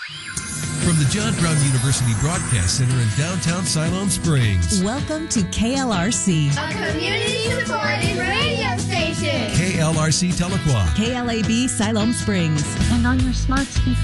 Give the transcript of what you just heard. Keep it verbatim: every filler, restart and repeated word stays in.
From the John Brown University Broadcast Center in downtown Siloam Springs. Welcome to K L R C, a community-supported radio station. K L R C Tahlequah. K L A B Siloam Springs. And on your smart speaker.